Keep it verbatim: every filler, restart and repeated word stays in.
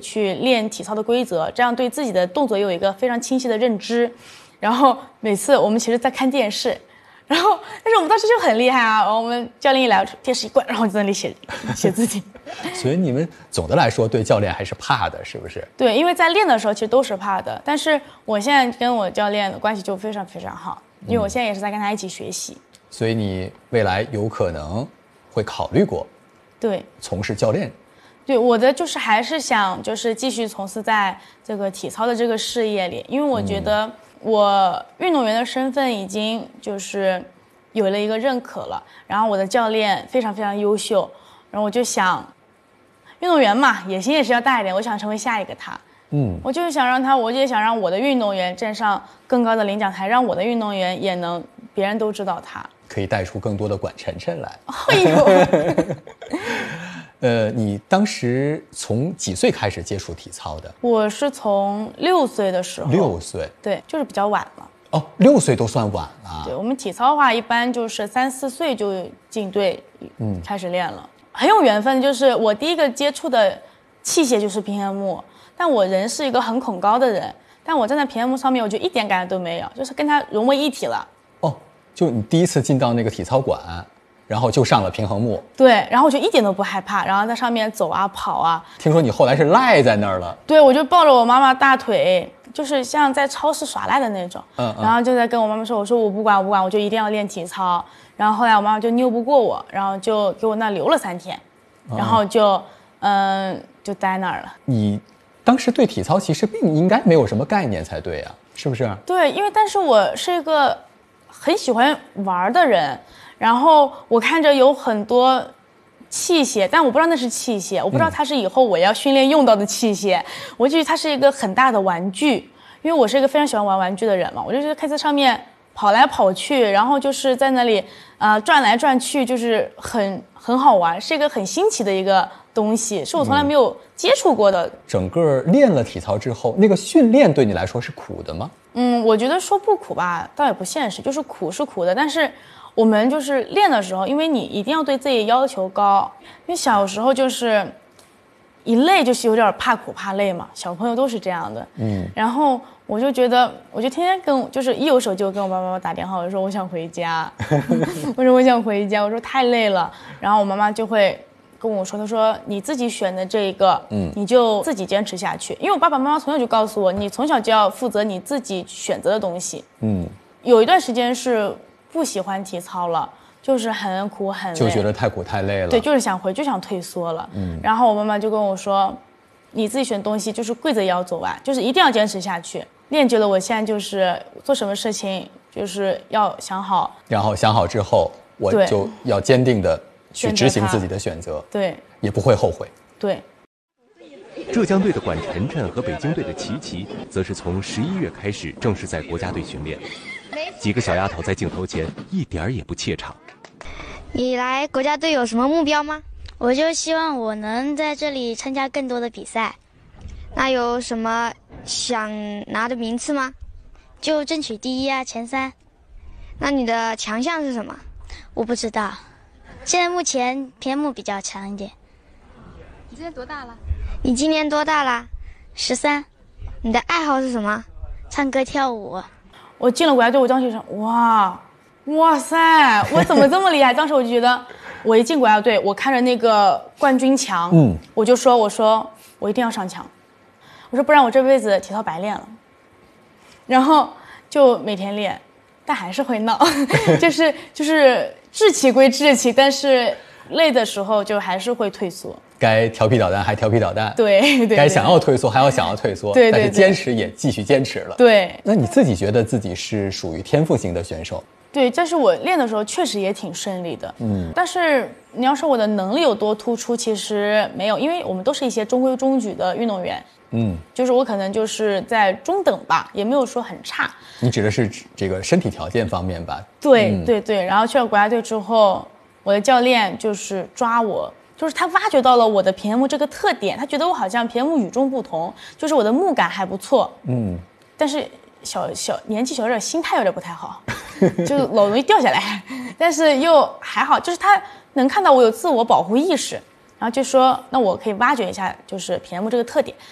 去练体操的规则，这样对自己的动作有一个非常清晰的认知。然后每次我们其实在看电视，然后但是我们当时就很厉害啊，我们教练一来，电视一关，然后就在那里写写字体。 所以你们总的来说对教练还是怕的，是不是？ 对，因为在练的时候其实都是怕的，但是我现在跟我教练的关系就非常非常好，因为我现在也是在跟他一起学习。嗯、 所以你未来有可能会考虑过， 对， 从事教练。 对，我的就是还是想就是继续从事在这个体操的这个事业里，因为我觉得我运动员的身份已经就是有了一个认可了，然后我的教练非常非常优秀，然后我就想，运动员嘛，野心也是要大一点，我想成为下一个他。嗯，我就是想让他，我也想让我的运动员站上更高的领奖台，让我的运动员也能别人都知道他， 可以带出更多的管晨晨来。 哎呦。 呃，你当时从几岁开始接触体操的？ 我是从六岁的时候。 六岁？ 对，就是比较晚了。 哦，六岁都算晚了。 对，我们体操的话，一般就是三四岁就进队，嗯，开始练了。很有缘分，就是我第一个接触的器械就是平衡木，但我人是一个很恐高的人，但我站在平衡木上面，我就一点感觉都没有，就是跟它融为一体了。 哦，就你第一次进到那个体操馆。然后就上了平衡木， 对，然后我就一点都不害怕，然后在上面走啊跑啊。 听说你后来是赖在那儿了？ 对，我就抱着我妈妈大腿，就是像在超市耍赖的那种。嗯, 嗯。然后就在跟我妈妈说，我说我不管我不管，我就一定要练体操。然后后来我妈妈就拗不过我，然后就给我那留了三天，然后就嗯就待那儿了。 你当时对体操其实并应该没有什么概念才对啊，是不是？ 对，因为但是我是一个很喜欢玩的人。然后我看着有很多器械，但我不知道那是器械，我不知道它是以后我要训练用到的器械。嗯、我觉得它是一个很大的玩具，因为我是一个非常喜欢玩玩具的人嘛。我就觉得开在上面跑来跑去，然后就是在那里呃转来转去，就是很很好玩，是一个很新奇的一个东西，是我从来没有接触过的。 嗯、整个练了体操之后，那个训练对你来说是苦的吗？ 嗯，我觉得说不苦吧，倒也不现实，就是苦是苦的，但是。我们就是练的时候，因为你一定要对自己要求高，因为小时候就是一累就是有点怕苦怕累嘛，小朋友都是这样的。嗯，然后我就觉得，我就天天跟就是一有手机我跟我妈妈打电话，我说我想回家，我说我想回家，我说太累了，然后我妈妈就会跟我说，她说你自己选的这个，嗯，你就自己坚持下去，因为我爸爸妈妈从小就告诉我，你从小就要负责你自己选择的东西。嗯，有一段时间是。不喜欢体操了，就是很苦很累， 就觉得太苦太累了。 对，就是想回，就想退缩了。嗯，然后我妈妈就跟我说，你自己选东西就是规则也要走完，就是一定要坚持下去。练久了，我现在就是做什么事情就是要想好， 然后想好之后，我就要坚定的去执行自己的选择， 对， 也不会后悔。 对。 浙江队的管晨晨和北京队的琪琪，则是从十一月开始正式在国家队训练。几个小丫头在镜头前一点儿也不怯场。 你来国家队有什么目标吗？ 我就希望我能在这里参加更多的比赛。 那有什么想拿的名次吗？ 就争取第一啊，前三。 那你的强项是什么？ 我不知道，现在目前偏木比较强一点。 你今年多大了？ 你今年多大了？ 十三。 你的爱好是什么？ 唱歌跳舞。 我进了国家队，我当时想，哇，哇塞，我怎么这么厉害？当时我就觉得，我一进国家队，我看着那个冠军墙，嗯，我就说，我说我一定要上墙，我说不然我这辈子体操白练了。然后就每天练，但还是会闹，就是就是志气归志气，但是累的时候就还是会退缩。 该调皮捣蛋还调皮捣蛋， 对 对, 对, 对， 该想要退缩还要想要退缩， 对 对, 对, 对， 但是坚持也继续坚持了。 对， 那你自己觉得自己是属于天赋型的选手？ 对，但是我练的时候确实也挺顺利的，嗯，但是你要说我的能力有多突出，其实没有，因为我们都是一些中规中矩的运动员，嗯，就是我可能就是在中等吧，也没有说很差。 你指的是这个身体条件方面吧？ 对、嗯、对对，然后去了国家队之后，我的教练就是抓我。就是他挖掘到了我的平衡木这个特点，他觉得我好像平衡木与众不同，就是我的木感还不错，嗯，但是小小年纪小有点心态有点不太好，就老容易掉下来，但是又还好，就是他能看到我有自我保护意识，然后就说那我可以挖掘一下就是平衡木这个特点。